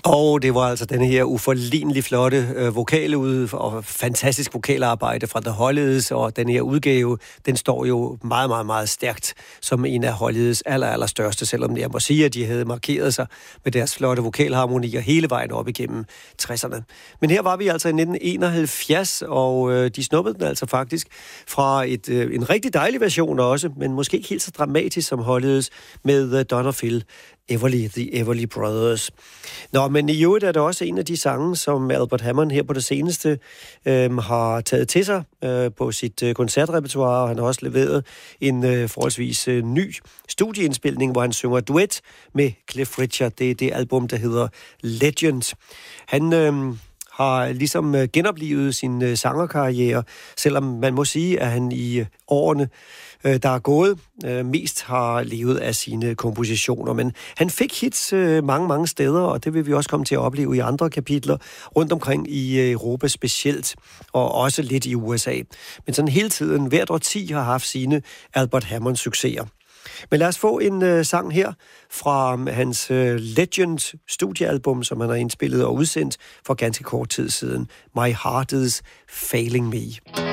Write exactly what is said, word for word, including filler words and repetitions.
Og det var altså denne her uforlignelig flotte øh, vokale ud og fantastisk vokalarbejde fra The Hollies, og den her udgave, den står jo meget, meget, meget stærkt som en af Hollies aller, aller største, selvom jeg må sige, at de havde markeret sig med deres flotte vokalharmonier hele vejen op igennem tresserne. Men her var vi altså i nitten enoghalvfjerds, og øh, de snuppede den altså faktisk fra et, øh, en rigtig dejlig version også, men måske ikke helt så dramatisk som Hollies med øh, Don og Phil, Everly, The Everly Brothers. Nå, men i øvrigt er det også en af de sange, som Albert Hammond her på det seneste øh, har taget til sig øh, på sit øh, koncertrepertoire, og han har også leveret en øh, forholdsvis øh, ny studieindspilning, hvor han synger duet med Cliff Richard. Det er det album, der hedder Legend. Han øh, har ligesom øh, genoplivet sin øh, sangerkarriere, selvom man må sige, at han i øh, årene der er gået, mest har levet af sine kompositioner. Men han fik hits mange, mange steder, og det vil vi også komme til at opleve i andre kapitler rundt omkring i Europa specielt, og også lidt i U S A. Men sådan hele tiden, hvert årti har haft sine Albert Hammond succeser. Men lad os få en uh, sang her fra hans uh, Legend studiealbum, som han har indspillet og udsendt for ganske kort tid siden. My Heart Is Failing Me.